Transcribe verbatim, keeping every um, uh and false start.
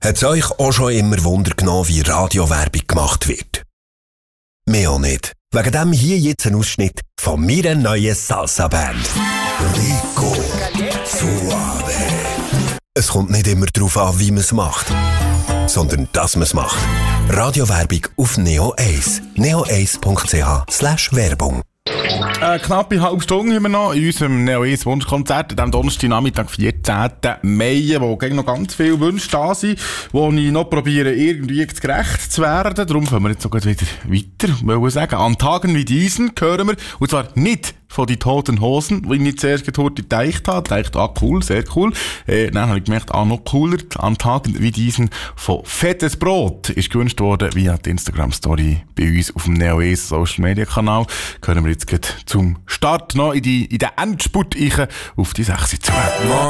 Hat es euch auch schon immer Wunder genommen, wie Radiowerbung gemacht wird? Mir auch nicht. Wegen dem hier jetzt ein Ausschnitt von meiner neuen Salsa-Band. Rico Suave. Es kommt nicht immer darauf an, wie man es macht, sondern dass man es macht. Radiowerbung auf Neo eins. neo eins punkt c h slash Werbung. Eine knappe halbe Stunde haben wir noch in unserem Neo eins Wunschkonzert am Donnerstagnachmittag, vierzehnten Mai, wo gegen noch ganz viele Wünsche da sind, wo ich noch probiere, irgendwie gerecht zu werden. Darum können wir jetzt sogar wieder weiter, wollen sagen. An Tagen wie diesen hören wir, und zwar nicht von den Toten Hosen, die ich zuerst heute gedacht habe. Ich dachte, ah, cool, sehr cool. Äh, dann habe ich gemerkt, ah, noch cooler. An Tagen wie diesen von Fettes Brot ist gewünscht worden via die Instagram-Story bei uns auf dem Neo eins Social Media Kanal. Können wir jetzt zum Start noch in, die, in den Endspurt auf die sechs zu.